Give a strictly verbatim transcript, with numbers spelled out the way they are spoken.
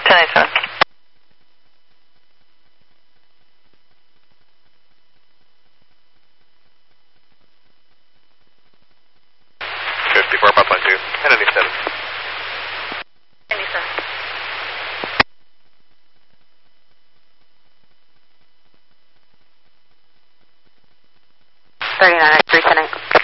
ten eighty-seven. fifty-four, five point two, ten eighty-seven. eighty-seven. thirty-nine, three ten eight.